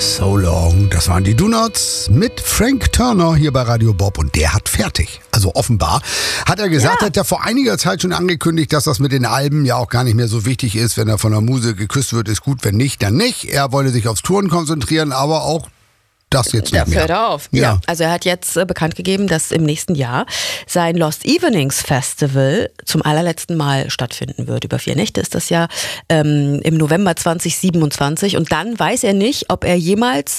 So Long, das waren die Do-Nots mit Frank Turner hier bei Radio Bob und der hat fertig. Also offenbar hat er gesagt, hat ja vor einiger Zeit schon angekündigt, dass das mit den Alben ja auch gar nicht mehr so wichtig ist. Wenn er von der Muse geküsst wird, ist gut, wenn nicht, dann nicht. Er wolle sich aufs Touren konzentrieren, aber auch das jetzt nicht mehr. Hört er auf. Ja. Also er hat jetzt bekannt gegeben, dass im nächsten Jahr sein Lost Evenings Festival zum allerletzten Mal stattfinden wird. Über 4 Nächte ist das ja im November 2027 und dann weiß er nicht, ob er jemals